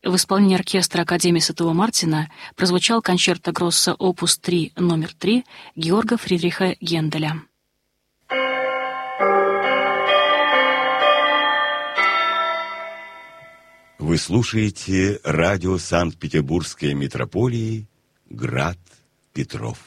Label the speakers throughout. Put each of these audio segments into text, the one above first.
Speaker 1: В исполнении оркестра Академии Святого Мартина прозвучал концерто гросса опус 3 номер 3 Георга Фридриха Генделя.
Speaker 2: Вы слушаете радио Санкт-Петербургской митрополии «Град Петров».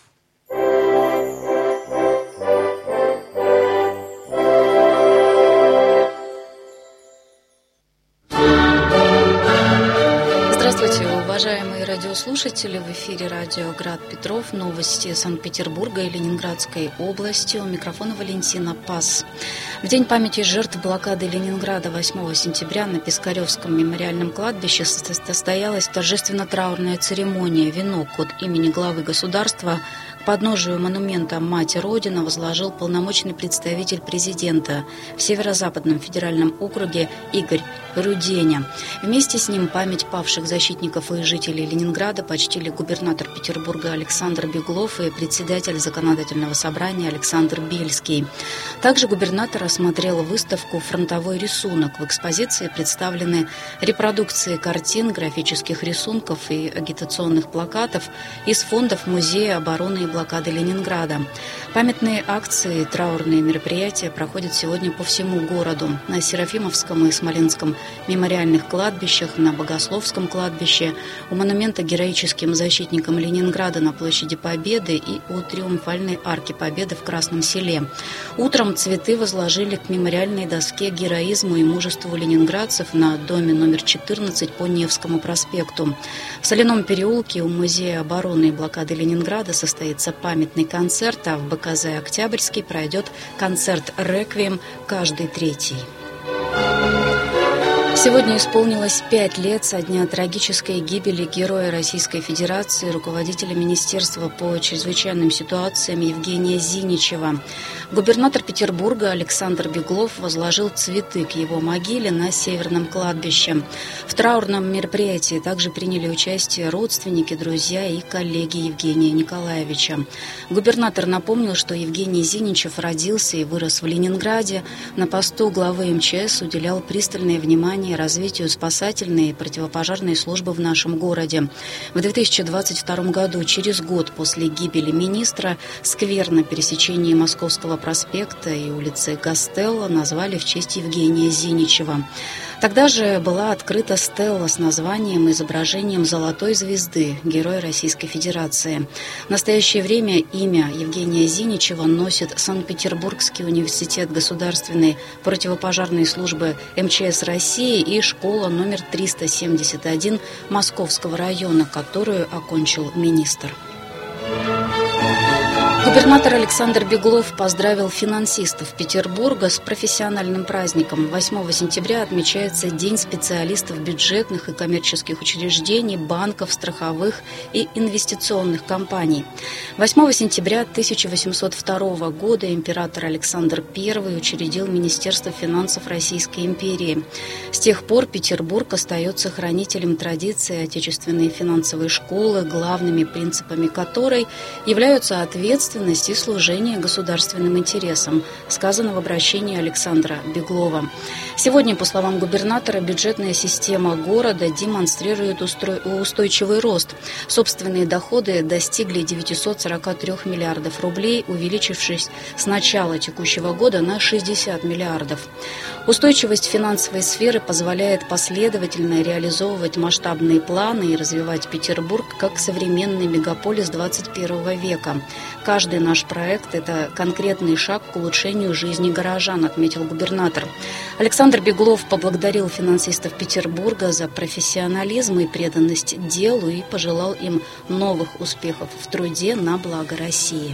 Speaker 3: Здравствуйте, уважаемые радиослушатели! В эфире радио «Град Петров», новости Санкт-Петербурга и Ленинградской области. У микрофона Валентина Пас. В день памяти жертв блокады Ленинграда 8 сентября на Пискаревском мемориальном кладбище состоялась торжественно-траурная церемония. Венок от имени главы государства к подножию монумента «Мать Родина» возложил полномочный представитель президента в Северо-Западном федеральном округе Игорь Руденя. Вместе с ним память павших защитников и жителей Ленинграда почтили губернатор Петербурга Александр Беглов и председатель Законодательного собрания Александр Бельский. Также губернатор осмотрел выставку «Фронтовой рисунок». В экспозиции представлены репродукции картин, графических рисунков и агитационных плакатов из фондов Музея обороны и блокады Ленинграда. Памятные акции, траурные мероприятия проходят сегодня по всему городу. На Серафимовском и Смоленском мемориальных кладбищах, на Богословском кладбище, у монумента героическим защитникам Ленинграда на площади Победы и у Триумфальной арки Победы в Красном Селе. Утром цветы возложили к мемориальной доске героизму и мужеству ленинградцев на доме номер 14 по Невскому проспекту. В Соляном переулке у Музея обороны и блокады Ленинграда состоится памятный концерт, а в БКЗ «Октябрьский» пройдет концерт «Реквием» каждый третий. Сегодня исполнилось 5 лет со дня трагической гибели героя Российской Федерации, руководителя Министерства по чрезвычайным ситуациям Евгения Зиничева. Губернатор Петербурга Александр Беглов возложил цветы к его могиле на Северном кладбище. В траурном мероприятии также приняли участие родственники, друзья и коллеги Евгения Николаевича. Губернатор напомнил, что Евгений Зиничев родился и вырос в Ленинграде. На посту главы МЧС уделял пристальное внимание развитию спасательной и противопожарной службы в нашем городе. В 2022 году, через год после гибели министра, сквер на пересечении Московского проспекта и улицы Гастелло назвали в честь Евгения Зиничева. Тогда же была открыта стелла с названием и изображением золотой звезды, героя Российской Федерации. В настоящее время имя Евгения Зиничева носит Санкт-Петербургский университет государственной противопожарной службы МЧС России и школа номер 371 Московского района, которую окончил министр. Губернатор Александр Беглов поздравил финансистов Петербурга с профессиональным праздником. 8 сентября отмечается День специалистов бюджетных и коммерческих учреждений, банков, страховых и инвестиционных компаний. 8 сентября 1802 года император Александр I учредил Министерство финансов Российской империи. С тех пор Петербург остается хранителем традиции отечественной финансовой школы, главными принципами которой являются ответственность и служение государственным интересам, сказано в обращении Александра Беглова. Сегодня, по словам губернатора, бюджетная система города демонстрирует устойчивый рост. Собственные доходы достигли 943 миллиардов рублей, увеличившись с начала текущего года на 60 миллиардов. Устойчивость финансовой сферы позволяет последовательно реализовывать масштабные планы и развивать Петербург как современный мегаполис 21 века. Каждый наш проект – это конкретный шаг к улучшению жизни горожан, отметил губернатор. Александр Беглов поблагодарил финансистов Петербурга за профессионализм и преданность делу и пожелал им новых успехов в труде на благо России.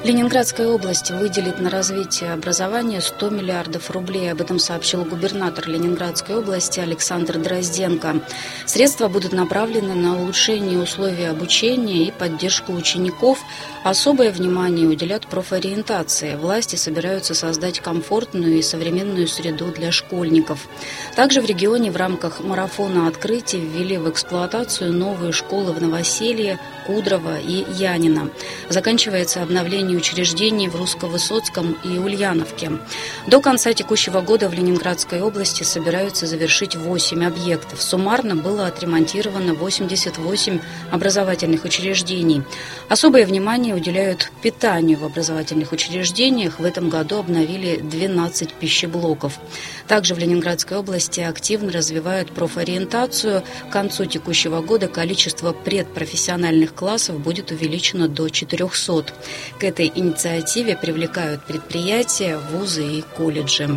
Speaker 3: Ленинградская область выделит на развитие образования 100 миллиардов рублей. Об этом сообщил губернатор Ленинградской области Александр Дрозденко. Средства будут направлены на улучшение условий обучения и поддержку учеников. Особое внимание уделят профориентации. Власти собираются создать комфортную и современную среду для школьников. Также в регионе в рамках марафона открытий ввели в эксплуатацию новые школы в Новоселье, Кудрово и Янино. Заканчивается обновление учреждений в Русско-Высоцком и Ульяновке. До конца текущего года в Ленинградской области собираются завершить 8 объектов. Суммарно было отремонтировано 88 образовательных учреждений. Особое внимание уделяют питанию в образовательных учреждениях. В этом году обновили 12 пищеблоков. Также в Ленинградской области активно развивают профориентацию. К концу текущего года количество предпрофессиональных классов будет увеличено до 400. К этой инициативе привлекают предприятия, вузы и колледжи.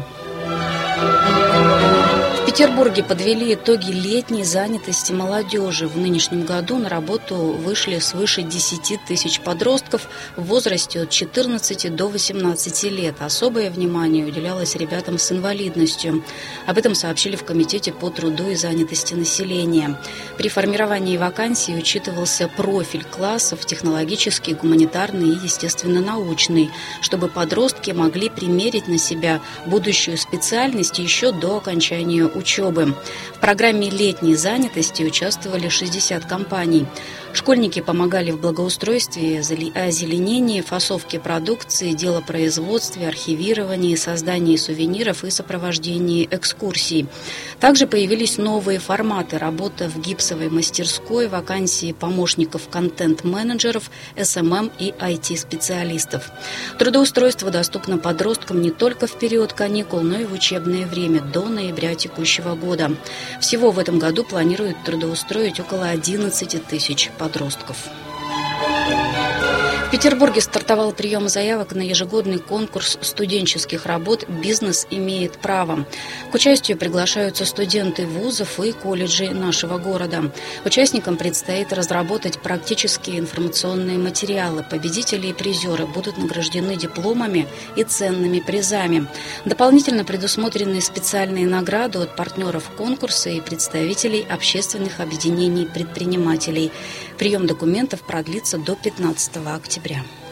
Speaker 3: В Петербурге подвели итоги летней занятости молодежи. В нынешнем году на работу вышли свыше 10 тысяч подростков в возрасте от 14 до 18 лет. Особое внимание уделялось ребятам с инвалидностью. Об этом сообщили в Комитете по труду и занятости населения. При формировании вакансий учитывался профиль классов: технологический, гуманитарный и естественно-научный, чтобы подростки могли примерить на себя будущую специальность еще до окончания учебы. В программе летней занятости участвовали 60 компаний. Школьники помогали в благоустройстве, озеленении, фасовке продукции, делопроизводстве, архивировании, создании сувениров и сопровождении экскурсий. Также появились новые форматы: работа в гипсовой мастерской, вакансии помощников контент-менеджеров, СММ и IT-специалистов. Трудоустройство доступно подросткам не только в период каникул, но и в учебное время до ноября текущего года. Всего в этом году планируют трудоустроить около 11 тысяч подростков. В Петербурге стартовал прием заявок на ежегодный конкурс студенческих работ «Бизнес имеет право». К участию приглашаются студенты вузов и колледжей нашего города. Участникам предстоит разработать практические информационные материалы. Победители и призеры будут награждены дипломами и ценными призами. Дополнительно предусмотрены специальные награды от партнеров конкурса и представителей общественных объединений предпринимателей. Прием документов продлится до 15 октября.